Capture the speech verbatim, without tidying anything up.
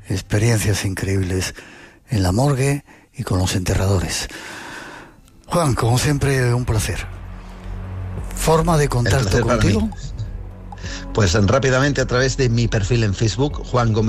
experiencias increíbles en la morgue y con los enterradores. Juan, como siempre, un placer. ¿Forma de contacto contigo? Pues rápidamente a través de mi perfil en Facebook, Juan Gómez